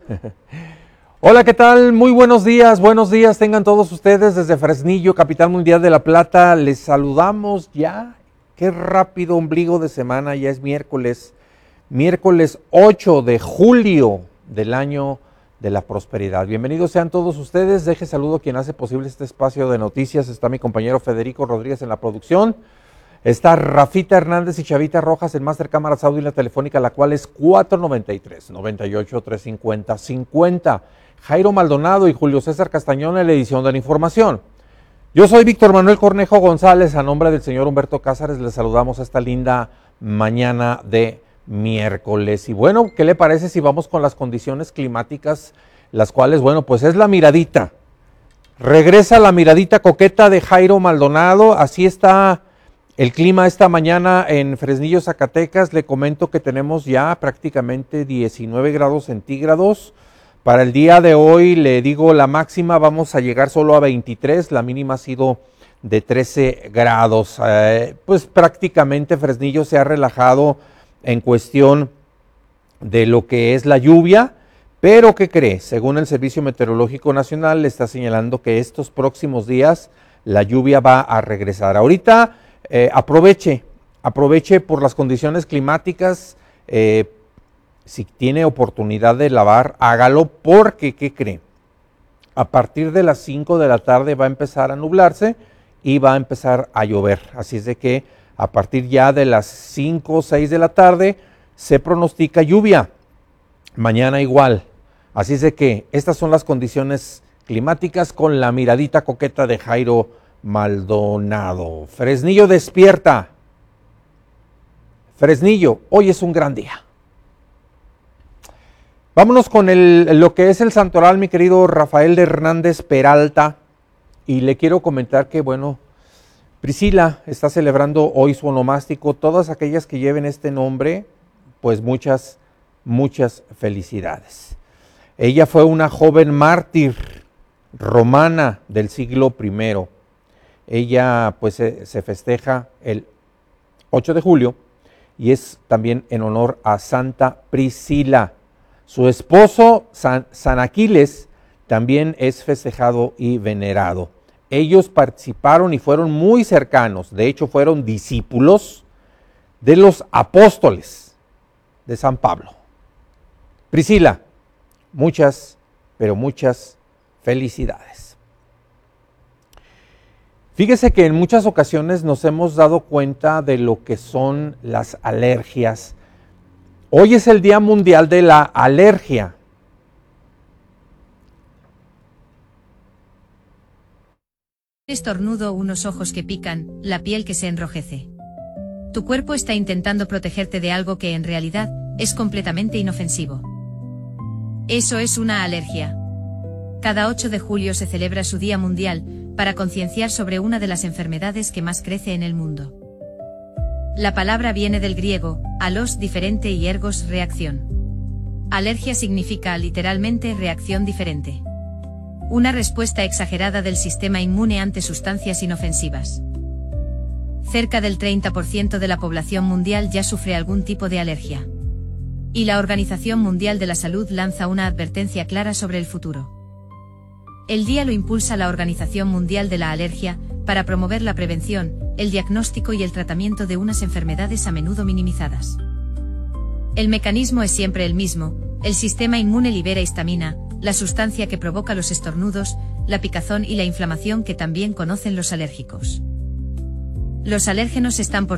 Hola, ¿qué tal? Muy buenos días tengan todos ustedes desde Fresnillo, capital mundial de La Plata. Les saludamos ya, qué rápido ombligo de semana, ya es miércoles 8 de julio del año de la prosperidad. Bienvenidos sean todos ustedes, deje saludo a quien hace posible este espacio de noticias. Está mi compañero Federico Rodríguez en la producción. Está Rafita Hernández y Chavita Rojas en Master Cámaras Audio y la telefónica, la cual es 493-98-350-50. Jairo Maldonado y Julio César Castañón en la edición de la información. Yo soy Víctor Manuel Cornejo González, a nombre del señor Humberto Cázares les saludamos a esta linda mañana de miércoles. Y bueno, ¿qué le parece si vamos con las condiciones climáticas, las cuales, bueno, pues es la miradita. Regresa la miradita coqueta de Jairo Maldonado, así está el clima esta mañana en Fresnillo, Zacatecas. Le comento que tenemos ya prácticamente 19 grados centígrados. Para el día de hoy, le digo, la máxima vamos a llegar solo a 23, la mínima ha sido de 13 grados. Pues prácticamente Fresnillo se ha relajado en cuestión de lo que es la lluvia, pero ¿qué cree? Según el Servicio Meteorológico Nacional, le está señalando que estos próximos días la lluvia va a regresar. Ahorita aproveche por las condiciones climáticas. Si tiene oportunidad de lavar, hágalo, porque, ¿qué cree? A partir de las 5 de la tarde va a empezar a nublarse y va a empezar a llover. Así es de que a partir ya de las 5 o 6 de la tarde se pronostica lluvia. Mañana igual. Así es de que estas son las condiciones climáticas con la miradita coqueta de Jairo Maldonado. Fresnillo despierta. Fresnillo, hoy es un gran día. Vámonos con lo que es el santoral, mi querido Rafael de Hernández Peralta. Y le quiero comentar que, bueno, Priscila está celebrando hoy su onomástico. Todas aquellas que lleven este nombre, pues muchas felicidades. Ella fue una joven mártir romana del siglo I. Ella pues se festeja el 8 de julio y es también en honor a Santa Priscila. Su esposo, San Aquiles, también es festejado y venerado. Ellos participaron y fueron muy cercanos, de hecho fueron discípulos de los apóstoles de San Pablo. Priscila, muchas felicidades. Fíjese que en muchas ocasiones nos hemos dado cuenta de lo que son las alergias. Hoy es el Día Mundial de la Alergia. Estornudo, unos ojos que pican, la piel que se enrojece. Tu cuerpo está intentando protegerte de algo que en realidad es completamente inofensivo. Eso es una alergia. Cada 8 de julio se celebra su Día Mundial para concienciar sobre una de las enfermedades que más crece en el mundo. La palabra viene del griego, alos diferente y ergos reacción. Alergia significa literalmente reacción diferente. Una respuesta exagerada del sistema inmune ante sustancias inofensivas. Cerca del 30% de la población mundial ya sufre algún tipo de alergia. Y la Organización Mundial de la Salud lanza una advertencia clara sobre el futuro. El día lo impulsa la Organización Mundial de la Alergia para promover la prevención, el diagnóstico y el tratamiento de unas enfermedades a menudo minimizadas. El mecanismo es siempre el mismo: el sistema inmune libera histamina, la sustancia que provoca los estornudos, la picazón y la inflamación que también conocen los alérgicos. Los alérgenos están por